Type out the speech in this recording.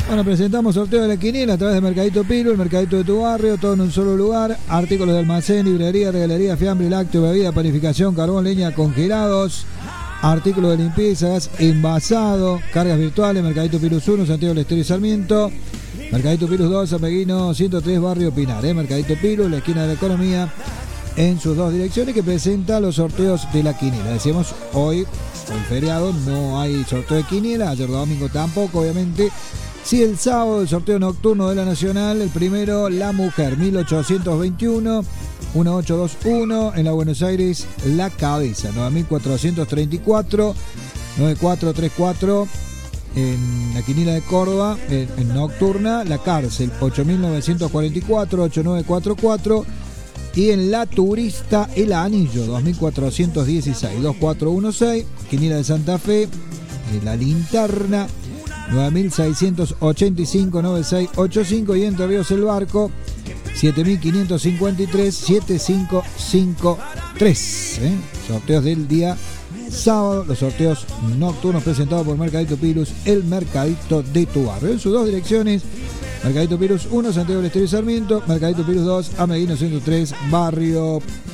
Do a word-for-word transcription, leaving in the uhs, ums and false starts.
Bueno, presentamos sorteo de la quiniela a través de Mercadito Pilu, el Mercadito de tu barrio, todo en un solo lugar. Artículos de almacén, librería, regalería, fiambre, lácteo, bebida, panificación, carbón, leña, congelados. Artículos de limpieza, gas envasado, cargas virtuales, Mercadito Pirus uno, Santiago del Estero y Sarmiento. Mercadito Pirus dos, Ameguino ciento tres, Barrio Pinar. ¿eh? Mercadito Pirus, la esquina de la economía, en sus dos direcciones, que presenta los sorteos de la quiniela. Decíamos, hoy, hoy feriado, no hay sorteo de quiniela, ayer domingo tampoco, obviamente. Sí, el sábado, el sorteo nocturno de la Nacional, el primero, La Mujer, mil ochocientos veintiuno, dieciocho veintiuno, en la Buenos Aires, La Cabeza, nueve mil cuatrocientos treinta y cuatro, nueve cuatro tres cuatro, en la quiniela de Córdoba, en, en nocturna, La Cárcel, ocho mil novecientos cuarenta y cuatro, ocho nueve cuatro cuatro, y en La Turista, El Anillo, dos mil cuatrocientos dieciséis, dos cuatro uno seis, quiniela de Santa Fe, en La Linterna, nueve mil seiscientos ochenta y cinco, noventa y seis ochenta y cinco, y Entre Ríos El Barco, siete mil quinientos cincuenta y tres, setenta y cinco cincuenta y tres. ¿eh? Sorteos del día sábado, los sorteos nocturnos presentados por Mercadito Pirus, el Mercadito de tu barrio. En sus dos direcciones, Mercadito Pirus uno, Santiago del Estero y Sarmiento, Mercadito Pirus dos, Ameguino ciento tres, Barrio